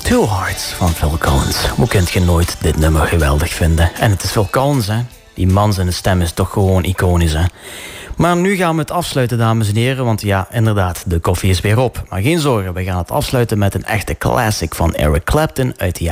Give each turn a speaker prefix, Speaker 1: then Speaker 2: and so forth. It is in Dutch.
Speaker 1: Two Hearts van Phil Collins. Hoe kunt je nooit dit nummer geweldig vinden? En het is Phil Collins, hè? Die man zijn stem is toch gewoon iconisch, hè? Maar nu gaan we het afsluiten, dames en heren. Want ja, inderdaad, de koffie is weer op. Maar geen zorgen, we gaan het afsluiten met een echte classic van Eric Clapton uit de